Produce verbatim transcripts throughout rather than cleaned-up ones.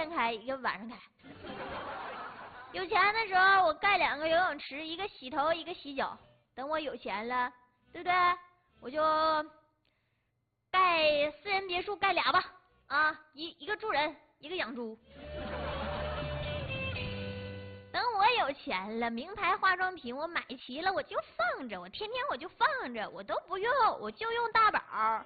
天开，一个晚上开。有钱的时候我盖两个游泳池，一个洗头，一个洗脚。等我有钱了，对不对？我就盖私人别墅，盖俩吧。啊，一一个住人，一个养猪。等我有钱了，名牌化妆品我买齐了，我就放着，我天天我就放着，我都不用，我就用大宝。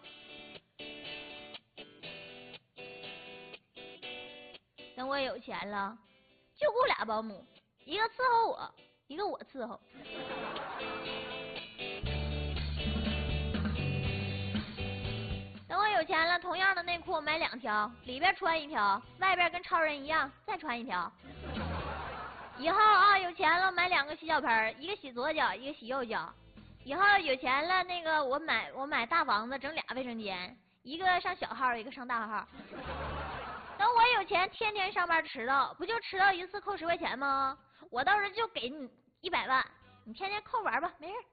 等我有钱了，就雇俩保姆，一个伺候我，一个我伺候。等我有钱了，同样的内裤我买两条，里边穿一条，外边跟超人一样再穿一条。以后啊，有钱了买两个洗脚盆，一个洗左脚，一个洗右脚。以后有钱了，那个我买我买大房子，整俩卫生间，一个上小号，一个上大号。等我有钱，天天上班迟到，不就迟到一次扣十块钱吗？我到时候就给你一百万，你天天扣玩吧，没事。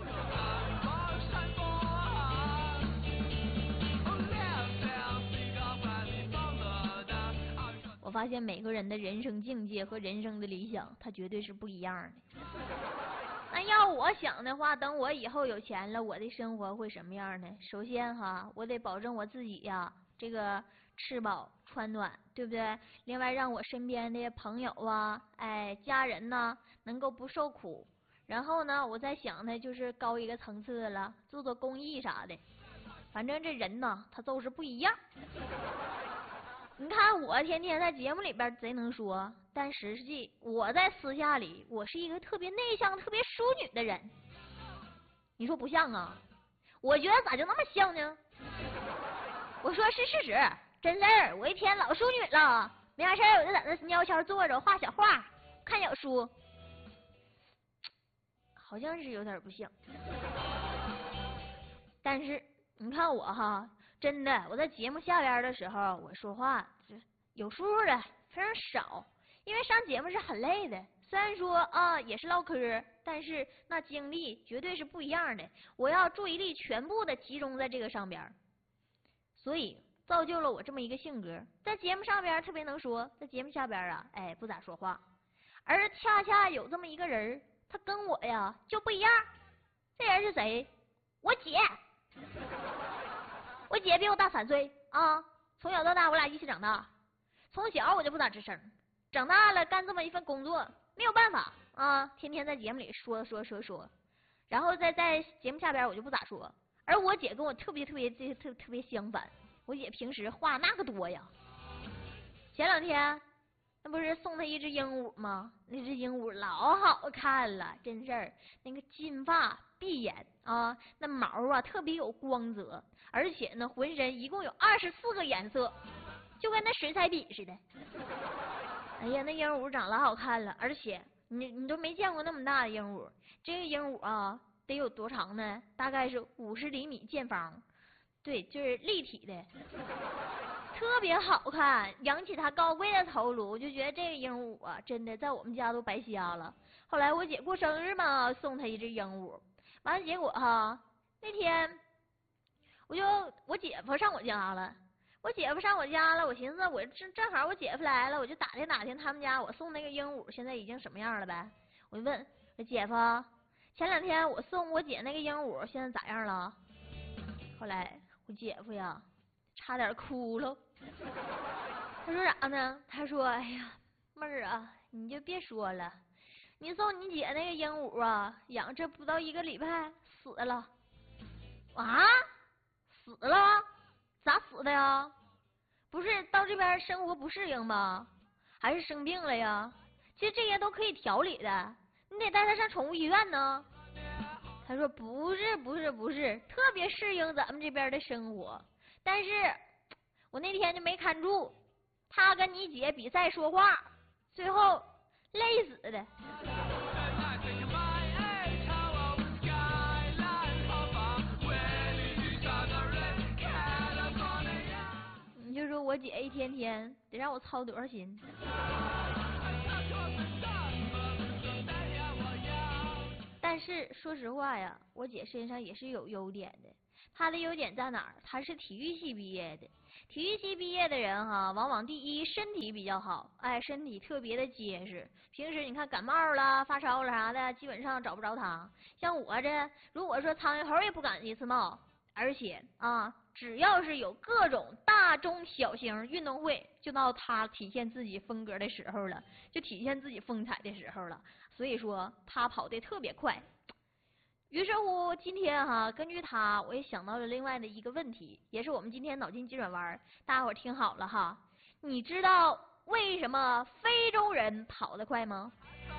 我发现每个人的人生境界和人生的理想，它绝对是不一样的。那要我想的话，等我以后有钱了，我的生活会什么样呢？首先哈，我得保证我自己呀，这个吃饱穿暖，对不对？另外让我身边的朋友啊，哎，家人呢，能够不受苦。然后呢，我再想的就是高一个层次的了，做做公益啥的。反正这人呢，他就是不一样。你看我天天在节目里边贼能说，但实际我在私下里我是一个特别内向特别淑女的人。你说不像啊？我觉得咋就那么像呢？我说是事实，真事儿。我一天老淑女了，没啥事儿我就在那悄悄坐着画小画看小书，好像是有点不像。但是你看我哈，真的，我在节目下边的时候，我说话就有数的，非常少，因为上节目是很累的。虽然说啊也是唠嗑，但是那精力绝对是不一样的。我要注意力全部的集中在这个上边，所以造就了我这么一个性格，在节目上边特别能说，在节目下边啊，哎不咋说话。而恰恰有这么一个人，他跟我呀就不一样。这人是谁？我姐。我姐比我大三岁啊，从小到大我俩一起长大。从小我就不咋吱声，长大了干这么一份工作，没有办法啊，天天在节目里说说说说，然后在在节目下边我就不咋说。而我姐跟我特别特别特特特别相反，我姐平时话那个多呀。前两天那不是送她一只鹦鹉吗？那只鹦鹉老好看了，真事儿。那个金发碧眼啊，那毛啊特别有光泽，而且呢浑身一共有二十四个颜色，就跟那水彩笔似的。哎呀，那鹦鹉长老好看了，而且你你都没见过那么大的鹦鹉。这个鹦鹉啊得有多长呢？大概是五十厘米见方，对，就是立体的。特别好看，仰起它高贵的头颅，我就觉得这个鹦鹉啊，真的在我们家都白瞎了。后来我姐过生日嘛，送她一只鹦鹉，完了结果哈，那天我就我姐夫上我家了，我姐夫上我家了，我寻思我正正好我姐夫来了，我就打听打听他们家我送那个鹦鹉现在已经什么样了呗。我就问我姐夫，前两天我送我姐那个鹦鹉现在咋样了？后来我姐夫呀差点哭了。他说啥呢？他说哎呀妹儿啊，你就别说了，你送你姐那个鹦鹉啊养这不到一个礼拜死了。啊，死了？咋死的呀？不是到这边生活不适应吗？还是生病了呀？其实这些都可以调理的，你得带他上宠物医院呢。他说不是不是不是，特别适应咱们这边的生活。但是我那天就没看住，他跟你姐比赛说话，最后累死的。你就说我姐一天天得让我操多少心。但是说实话呀，我姐身上也是有优点的。 他的优点在哪儿？他是体育系毕业的。体育系毕业的人哈，往往第一身体比较好，哎，身体特别的结实。平时你看感冒了、发烧了啥的，基本上找不着他。像我这，如果说苍蝇猴也不敢一次冒，而且啊，只要是有各种大中小型运动会，就到他体现自己风格的时候了，就体现自己风采的时候了。所以说他跑得特别快。于是乎，今天哈，根据他，我也想到了另外的一个问题，也是我们今天脑筋急转弯，大家伙听好了哈。你知道为什么非洲人跑得快吗？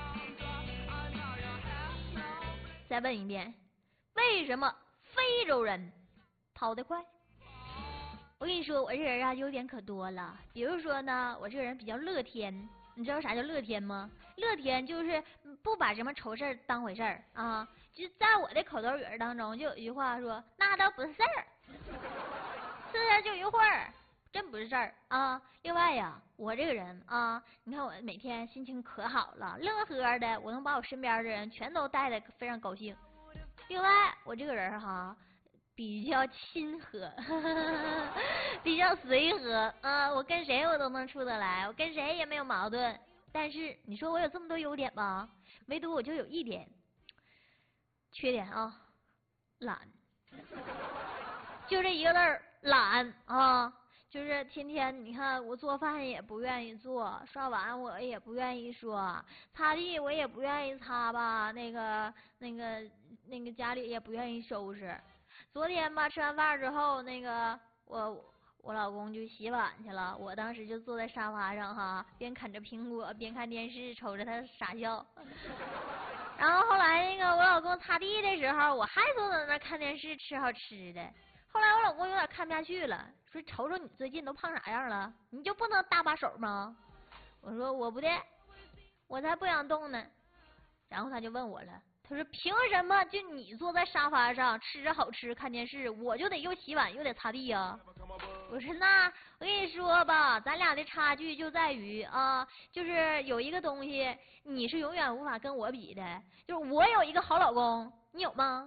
再问一遍，为什么非洲人跑得快？我跟你说，我这人啊优点可多了。比如说呢，我这个人比较乐天。你知道啥叫乐天吗？乐天就是不把什么愁事儿当回事儿啊。就在我的口头语当中，就有一句话说：“那都不是事儿，是就一会儿，真不是事儿啊。”另外呀，我这个人啊，你看我每天心情可好了，乐呵呵的，我能把我身边的人全都带得非常高兴。另外，我这个人哈。比较亲和，比较随和啊，我跟谁我都能处得来，我跟谁也没有矛盾。但是你说我有这么多优点吧，唯独我就有一点缺点啊，懒，就这一个字儿懒啊。就是天天你看我做饭也不愿意做，刷碗我也不愿意刷，擦地我也不愿意擦吧，那个那个那个家里也不愿意收拾。昨天吧，吃完饭之后，那个我我老公就洗碗去了，我当时就坐在沙发上哈，边啃着苹果边看电视，瞅着他傻笑。然后后来那个我老公擦地的时候，我还坐在那看电视吃好吃的。后来我老公有点看不下去了，说：“瞅瞅你最近都胖啥样了，你就不能搭把手吗？”我说：“我不的，我才不想动呢。”然后他就问我了。他说：“凭什么就你坐在沙发上吃着好吃看电视，我就得又洗碗又得擦地呀？”我说：“那我跟你说吧，咱俩的差距就在于啊，就是有一个东西你是永远无法跟我比的，就是我有一个好老公，你有吗？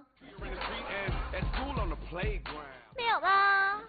没有吧？”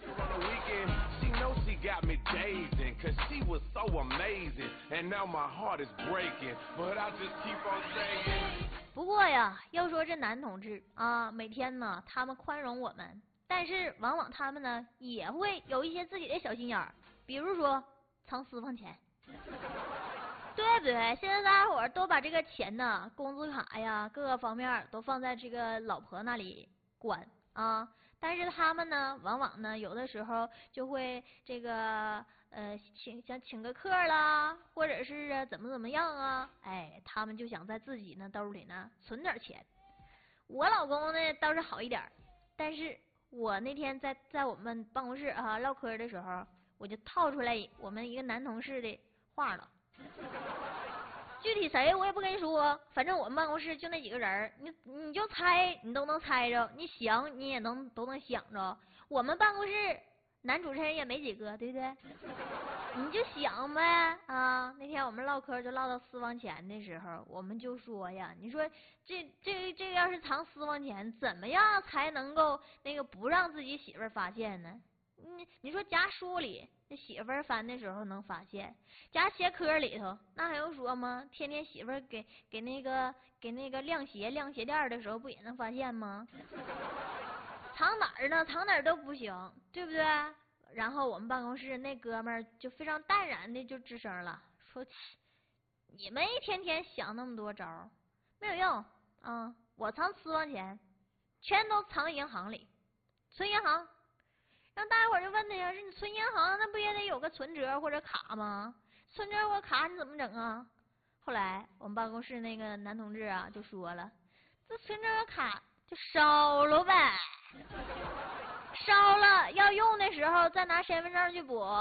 got me dazing, cause she was so amazing, and now my heart is breaking, but I just keep on saying. 不过呀，要说这男同志啊，每天呢，他们宽容我们，但是往往他们呢，也会有一些自己的小心眼儿，比如说藏私房钱，对不对？现在大家伙儿都把这个钱呢，工资卡呀，各个方面都放在这个老婆那里管啊。但是他们呢，往往呢，有的时候就会这个呃请想请个客啦，或者是怎么怎么样啊，哎，他们就想在自己呢兜里呢存点钱。我老公呢倒是好一点，但是我那天在在我们办公室啊唠嗑的时候，我就套出来我们一个男同事的话了。具体谁我也不跟你说，反正我们办公室就那几个人，你你就猜，你都能猜着，你想你也能都能想着。我们办公室男主持人也没几个，对不对？你就想呗啊！那天我们唠嗑就唠到私房钱的时候，我们就说呀，你说这这这个要是藏私房钱，怎么样才能够那个不让自己媳妇儿发现呢？你你说夹书里，那媳妇儿翻的时候能发现；夹鞋壳里头，那还用说吗？天天媳妇儿给给那个给那个晾鞋晾鞋垫的时候，不也能发现吗？藏哪儿呢？藏哪儿都不行，对不对？然后我们办公室那哥们儿就非常淡然的就吱声了，说：“你们一天天想那么多招儿，没有用啊！我藏私房钱，全都藏银行里，存银行。”然后大家伙就问他呀：“说你存银行，那不也得有个存折或者卡吗？存折或卡你怎么整啊？”后来我们办公室那个男同志啊就说了：“这存折和卡就烧了呗，烧了要用的时候再拿身份证去补。”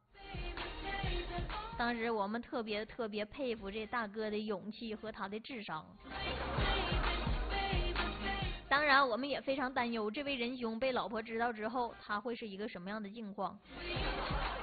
当时我们特别特别佩服这大哥的勇气和他的智商。当然，我们也非常担忧这位仁兄被老婆知道之后，他会是一个什么样的境况。